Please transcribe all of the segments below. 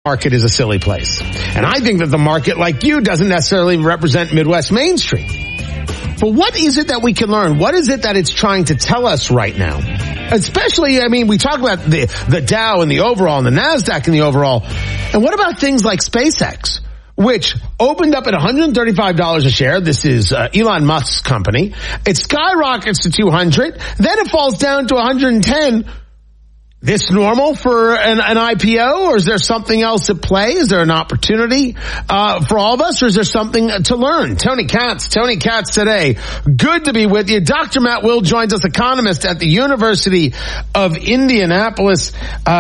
market is a silly place. And I think that the market, like you, doesn't necessarily represent Midwest Main Street. But what is it that we can learn? What is it that it's trying to tell us right now? Especially, we talk about the Dow and the overall and the NASDAQ and the overall. And what about things like SpaceX, which opened up at $135 a share? This is Elon Musk's company. It skyrockets to 200. Then it falls down to 110. This normal for an IPO, or is there something else at play? Is there an opportunity for all of us, or is there something to learn? Tony Katz today. Good to be with you. Dr. Matt Will joins us, economist at the University of Indianapolis.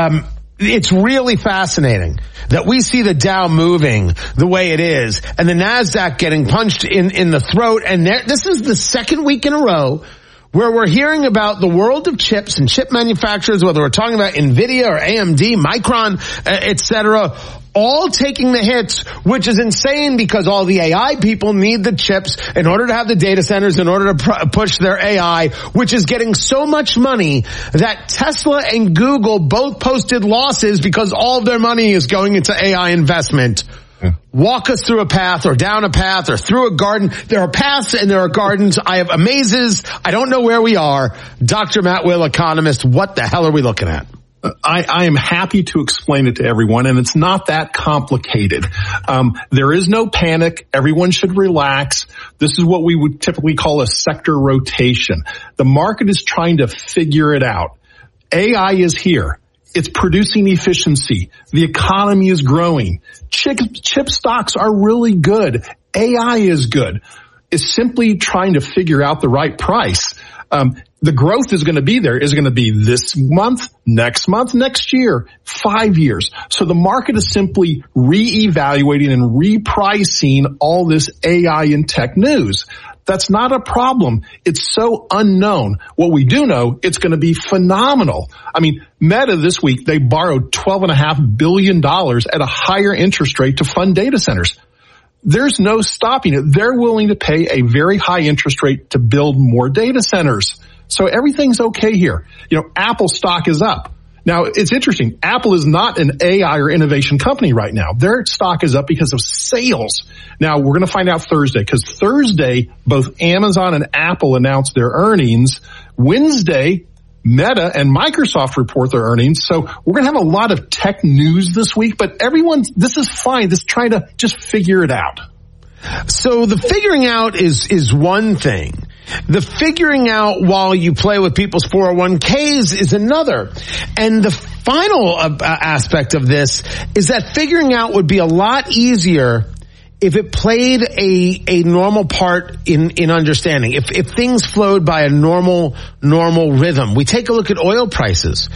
It's really fascinating that we see the Dow moving the way it is and the NASDAQ getting punched in the throat. And this is the second week in a row where we're hearing about the world of chips and chip manufacturers, whether we're talking about NVIDIA or AMD, Micron, etc., all taking the hits, which is insane because all the AI people need the chips in order to have the data centers, in order to push their AI, which is getting so much money that Tesla and Google both posted losses because all of their money is going into AI investment. Walk us through a path or down a path or through a garden. There are paths and there are gardens. I have mazes. I don't know where we are. Dr. Matt Will, economist, what the hell are we looking at? I am happy to explain it to everyone, and it's not that complicated. There is no panic. Everyone should relax. This is what we would typically call a sector rotation. The market is trying to figure it out. AI is here. It's producing efficiency. The economy is growing. Chip stocks are really good. AI is good. It's simply trying to figure out the right price. The growth is going to be there. Is it going to be this month, next year, 5 years? So the market is simply reevaluating and repricing all this AI and tech news. That's not a problem. It's so unknown. What we do know, it's going to be phenomenal. Meta this week, they borrowed $12.5 billion at a higher interest rate to fund data centers. There's no stopping it. They're willing to pay a very high interest rate to build more data centers. So everything's okay here. Apple stock is up. Now, it's interesting. Apple is not an AI or innovation company right now. Their stock is up because of sales. Now, we're going to find out Thursday, because Thursday, both Amazon and Apple announced their earnings. Wednesday, Meta and Microsoft report their earnings. So we're going to have a lot of tech news this week, but this is fine. Just trying to just figure it out. So the figuring out is one thing. The figuring out while you play with people's 401ks is another. And the final aspect of this is that figuring out would be a lot easier if it played a normal part in understanding, if things flowed by a normal rhythm. We take a look at oil prices.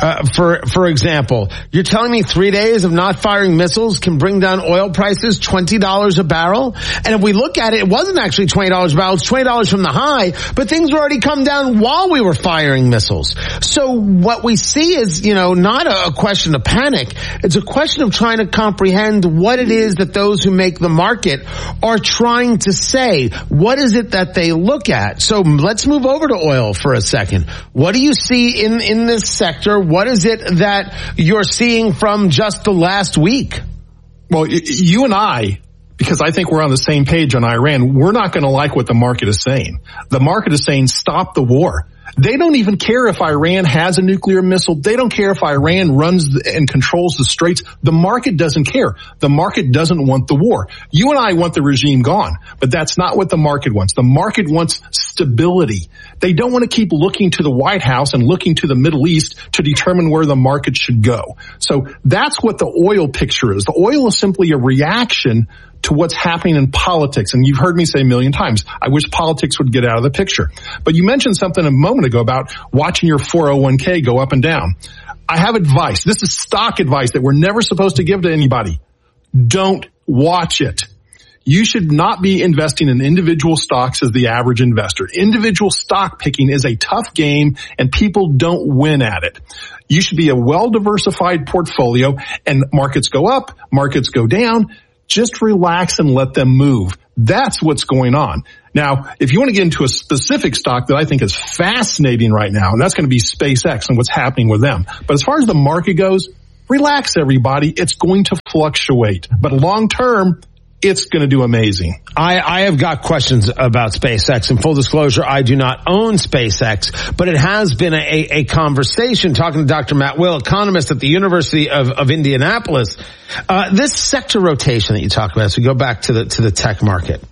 For example, you're telling me 3 days of not firing missiles can bring down oil prices $20 a barrel? And if we look at it, it wasn't actually $20 a barrel. It's $20 from the high, but things were already come down while we were firing missiles. So what we see is, not a question of panic. It's a question of trying to comprehend what it is that those who make the market are trying to say. What is it that they look at? So let's move over to oil for a second. What do you see in this sector? What is it that you're seeing from just the last week? Well, you and I, because I think we're on the same page on Iran, we're not going to like what the market is saying. The market is saying stop the war. They don't even care if Iran has a nuclear missile. They don't care if Iran runs and controls the straits. The market doesn't care. The market doesn't want the war. You and I want the regime gone, but that's not what the market wants. The market wants stability. They don't want to keep looking to the White House and looking to the Middle East to determine where the market should go. So that's what the oil picture is. The oil is simply a reaction to what's happening in politics. And you've heard me say a million times, I wish politics would get out of the picture. But you mentioned something a moment ago about watching your 401k go up and down. I have advice. This is stock advice that we're never supposed to give to anybody. Don't watch it. You should not be investing in individual stocks as the average investor. Individual stock picking is a tough game and people don't win at it. You should be a well-diversified portfolio, and markets go up, markets go down. Just relax and let them move. That's what's going on. Now, if you want to get into a specific stock that I think is fascinating right now, and that's going to be SpaceX and what's happening with them. But as far as the market goes, Relax, everybody. It's going to fluctuate, but long term, it's going to do amazing. I have got questions about SpaceX. In full disclosure, I do not own SpaceX, but it has been a conversation talking to Dr. Matt Will, economist at the University of Indianapolis. This sector rotation that you talk about, as we go back to the tech market,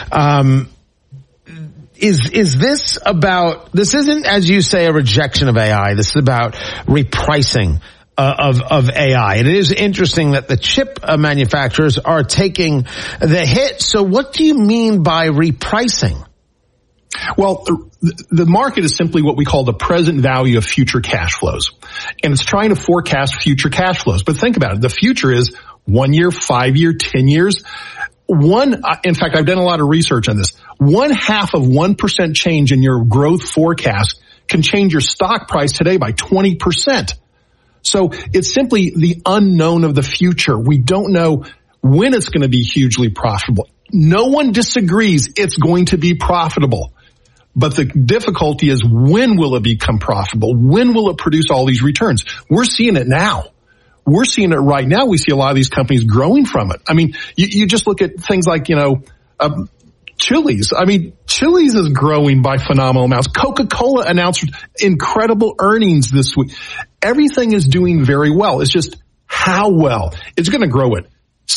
is this about, this isn't, as you say, a rejection of AI. This is about repricing of AI. It is interesting that the chip manufacturers are taking the hit. So what do you mean by repricing? Well, the market is simply what we call the present value of future cash flows. And it's trying to forecast future cash flows. But think about it. The future is 1 year, 5 year, 10 years. In fact, I've done a lot of research on this. 1/2 of 1% change in your growth forecast can change your stock price today by 20%. So it's simply the unknown of the future. We don't know when it's going to be hugely profitable. No one disagrees it's going to be profitable. But the difficulty is, when will it become profitable? When will it produce all these returns? We're seeing it now. We're seeing it right now. We see a lot of these companies growing from it. I mean, you just look at things like, Chili's. I mean, Chili's is growing by phenomenal amounts. Coca-Cola announced incredible earnings this week. Everything is doing very well. It's just how well. It's going to grow at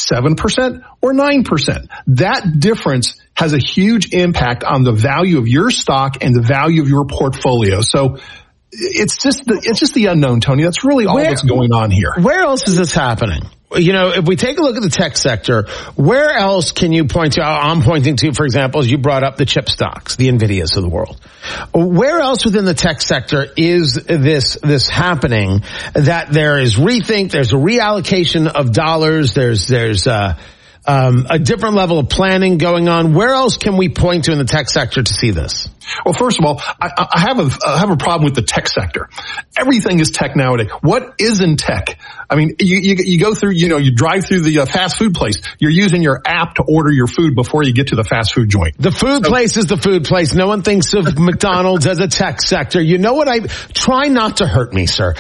7% or 9%. That difference has a huge impact on the value of your stock and the value of your portfolio. So it's just the unknown, Tony. That's really all that's going on here. Where else is this happening? If we take a look at the tech sector, where else can you point to? I'm pointing to, for example, as you brought up, the chip stocks, the Nvidias of the world. Where else within the tech sector is this happening, that there is rethink, there's a reallocation of dollars, there's a different level of planning going on? Where else can we point to in the tech sector to see this? Well, first of all, I have a problem with the tech sector. Everything is tech nowadays. What isn't tech? I mean, you go through, you drive through the fast food place. You're using your app to order your food before you get to the fast food joint. The food place is the food place. No one thinks of McDonald's as a tech sector. You know what? Try not to hurt me, sir.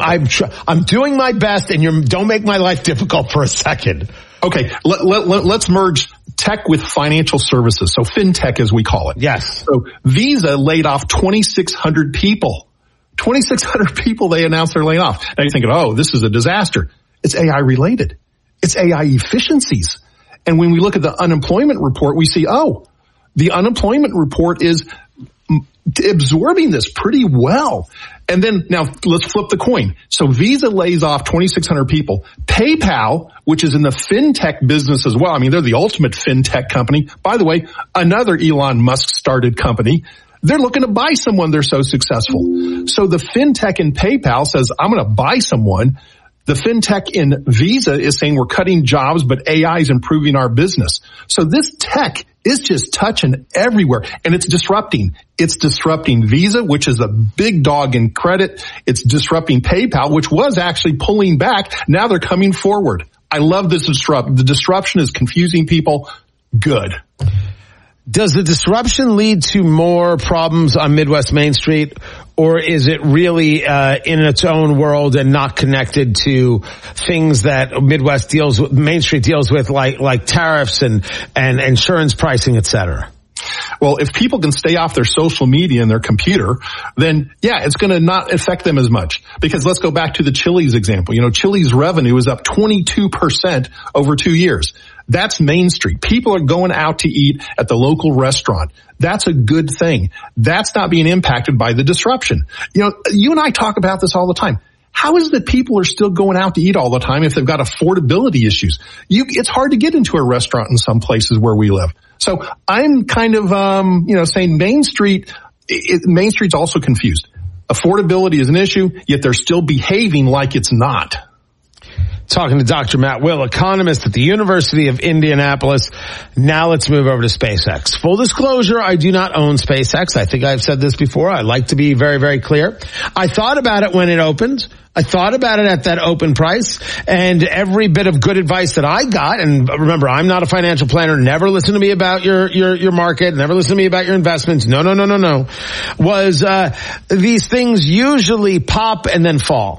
I'm doing my best, and don't make my life difficult for a second. Okay, let's merge tech with financial services. So fintech, as we call it. Yes. So Visa laid off 2,600 people. 2,600 people they announced they're laying off. Now you're thinking, oh, this is a disaster. It's AI related. It's AI efficiencies. And when we look at the unemployment report, we see, the unemployment report is absorbing this pretty well. And then now let's flip the coin. So Visa lays off 2,600 people. PayPal, which is in the fintech business as well. I mean, they're the ultimate fintech company. By the way, another Elon Musk started company. They're looking to buy someone. They're so successful. So the fintech in PayPal says, I'm going to buy someone. The fintech in Visa is saying we're cutting jobs, but AI is improving our business. So this tech is just touching everywhere, and it's disrupting. It's disrupting Visa, which is a big dog in credit. It's disrupting PayPal, which was actually pulling back. Now they're coming forward. I love this The disruption is confusing people. Good. Does the disruption lead to more problems on Midwest Main Street, or is it really in its own world and not connected to things that Main Street deals with, like tariffs and insurance pricing, et cetera? Well, if people can stay off their social media and their computer, then it's going to not affect them as much. Because let's go back to the Chili's example. Chili's revenue is up 22% over 2 years. That's Main Street. People are going out to eat at the local restaurant. That's a good thing. That's not being impacted by the disruption. You and I talk about this all the time. How is it that people are still going out to eat all the time if they've got affordability issues? It's hard to get into a restaurant in some places where we live. So I'm kind of, saying Main Street's also confused. Affordability is an issue, yet they're still behaving like it's not. Talking to Dr. Matt Will, economist at the University of Indianapolis. Now let's move over to SpaceX. Full disclosure, I do not own SpaceX. I think I've said this before. I like to be very, very clear. I thought about it when it opened. I thought about it at that open price, and every bit of good advice that I got, and remember, I'm not a financial planner. Never listen to me about your market. Never listen to me about your investments. No. Was, these things usually pop and then fall.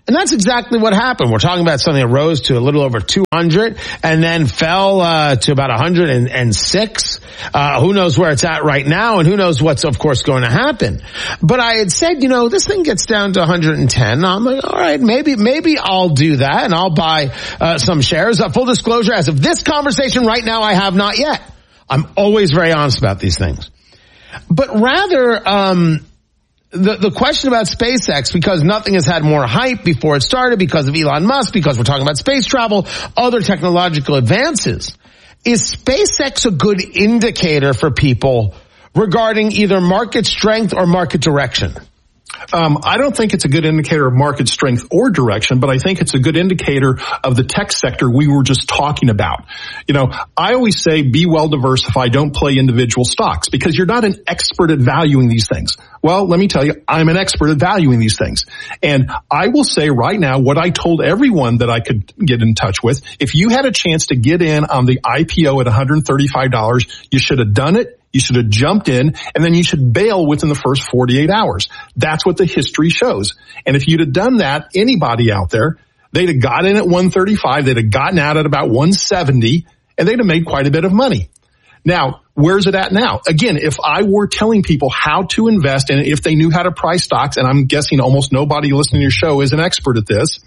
And that's exactly what happened. We're talking about something that rose to a little over 200 and then fell to about 106. Who knows where it's at right now, and who knows what's, of course, going to happen. But I had said, this thing gets down to 110. I'm like, all right, maybe I'll do that, and I'll buy some shares. Full disclosure, as of this conversation right now, I have not yet. I'm always very honest about these things. But rather, the question about SpaceX, because nothing has had more hype before it started, because of Elon Musk, because we're talking about space travel, other technological advances, is SpaceX a good indicator for people regarding either market strength or market direction? I don't think it's a good indicator of market strength or direction, but I think it's a good indicator of the tech sector we were just talking about. I always say be well diversified, don't play individual stocks, because you're not an expert at valuing these things. Well, let me tell you, I'm an expert at valuing these things. And I will say right now what I told everyone that I could get in touch with. If you had a chance to get in on the IPO at $135, you should have done it. You should have jumped in, and then you should bail within the first 48 hours. That's what the history shows. And if you'd have done that, anybody out there, they'd have got in at 135, they'd have gotten out at about 170, and they'd have made quite a bit of money. Now, where's it at now? Again, if I were telling people how to invest, and if they knew how to price stocks, and I'm guessing almost nobody listening to your show is an expert at this,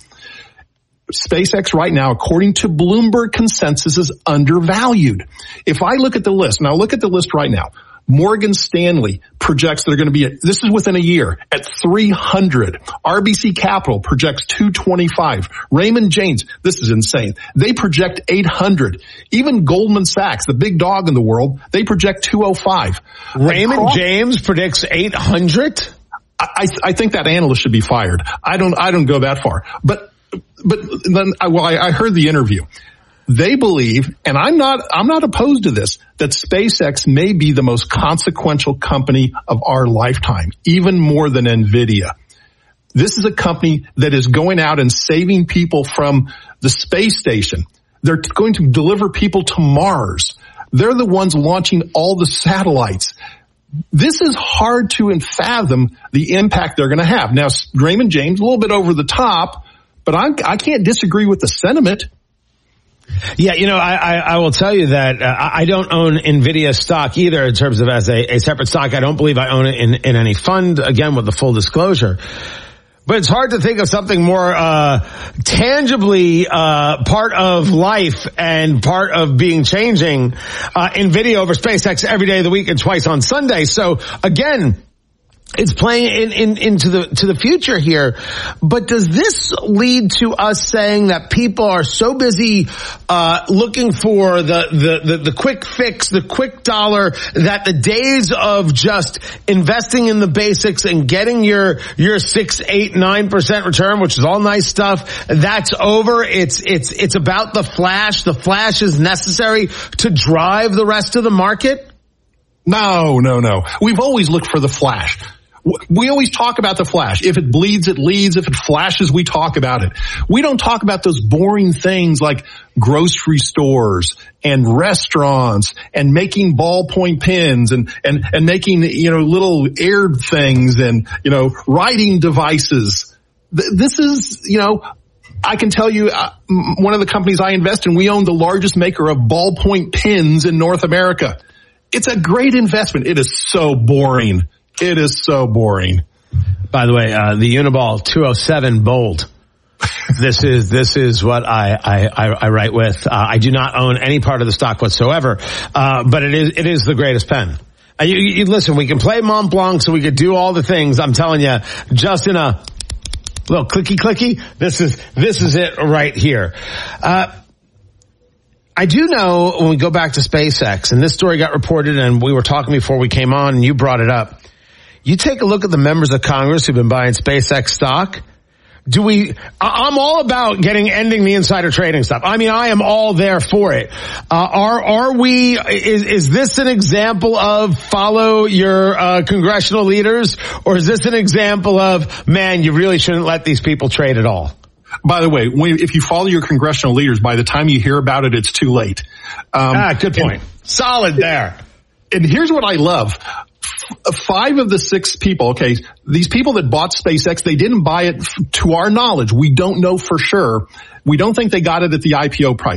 SpaceX right now, according to Bloomberg consensus, is undervalued. If I look at the list, now look at the list right now. Morgan Stanley projects they're going to be this is within a year, at 300. RBC Capital projects 225. Raymond James, this is insane. They project 800. Even Goldman Sachs, the big dog in the world, they project 205. Raymond James predicts 800? I think that analyst should be fired. I don't go that far. But then, I heard the interview. They believe, and I'm not opposed to this, that SpaceX may be the most consequential company of our lifetime, even more than NVIDIA. This is a company that is going out and saving people from the space station. They're going to deliver people to Mars. They're the ones launching all the satellites. This is hard to fathom the impact they're going to have. Now, Raymond James, a little bit over the top, but I can't disagree with the sentiment. Yeah, I will tell you that I don't own NVIDIA stock either in terms of as a separate stock. I don't believe I own it in any fund, again, with the full disclosure. But it's hard to think of something more tangibly part of life and part of being changing NVIDIA over SpaceX every day of the week and twice on Sunday. So, again, it's playing into the future here. But does this lead to us saying that people are so busy looking for the quick fix, the quick dollar, that the days of just investing in the basics and getting your 6, 8, 9% return, which is all nice stuff, that's over? It's about the flash. The flash is necessary to drive the rest of the market? No. We've always looked for the flash. We always talk about the flash. If it bleeds, it leads. If it flashes, we talk about it. We don't talk about those boring things like grocery stores and restaurants and making ballpoint pens and making, little air things and, writing devices. This is, I can tell you, one of the companies I invest in, we own the largest maker of ballpoint pens in North America. It's a great investment. It is so boring. It is so boring. By the way, the Uniball 207 bold. This is what I write with. I do not own any part of the stock whatsoever. But it is the greatest pen. You listen, we can play Mont Blanc, so we could do all the things. I'm telling you, just in a little clicky. This is it right here. I do know when we go back to SpaceX, and this story got reported, and we were talking before we came on, and you brought it up. You take a look at the members of Congress who've been buying SpaceX stock. I'm all about ending the insider trading stuff. I mean, I am all there for it. Is this an example of follow your congressional leaders, or is this an example of, man, you really shouldn't let these people trade at all? By the way, if you follow your congressional leaders, by the time you hear about it, it's too late. Good point. Solid there. And here's what I love. 5 of the 6 people, okay, these people that bought SpaceX, they didn't buy it to our knowledge. We don't know for sure. We don't think they got it at the IPO price.